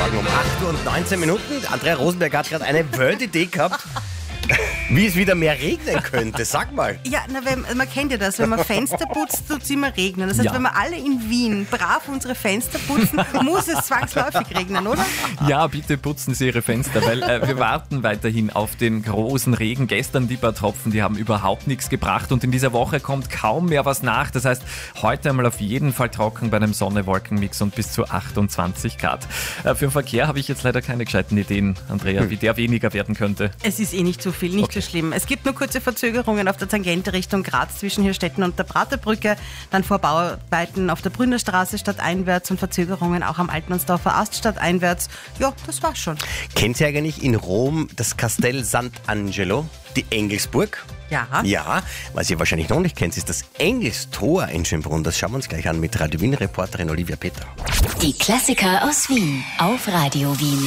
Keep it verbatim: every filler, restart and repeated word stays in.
Morgen um acht Uhr und neunzehn Minuten. Andrea Rosenberg hat gerade eine World-Idee gehabt, wie es wieder mehr regnen könnte. Sag mal. Ja, na, wenn, man kennt ja das, wenn man Fenster putzt, tut es immer regnen. Das heißt, Ja. wenn wir alle in Wien brav unsere Fenster putzen, muss es zwangsläufig regnen, oder? Ja, bitte putzen Sie Ihre Fenster, weil äh, wir warten weiterhin auf den großen Regen. Gestern die paar Tropfen, die haben überhaupt nichts gebracht und in dieser Woche kommt kaum mehr was nach. Das heißt, heute einmal auf jeden Fall trocken bei einem Sonne-Wolken-Mix und bis zu achtundzwanzig Grad. Äh, für den Verkehr habe ich jetzt leider keine gescheiten Ideen, Andrea, hm. wie der weniger werden könnte. Es ist eh nicht so viel, nicht Okay. so schlimm. Es gibt nur kurze Verzögerungen auf der Tangente Richtung Graz zwischen Hirstetten und der Praterbrücke, dann vor Bauarbeiten auf der Brünnerstraße stadteinwärts und Verzögerungen auch am Altmannsdorfer Ast stadteinwärts. Ja, das war's schon. Kennt ihr eigentlich in Rom das Castel Sant'Angelo, die Engelsburg? Ja. Ja, was ihr wahrscheinlich noch nicht kennt, ist das Engelstor in Schönbrunn. Das schauen wir uns gleich an mit Radio Wien-Reporterin Olivia Peter. Die Klassiker aus Wien auf Radio Wien.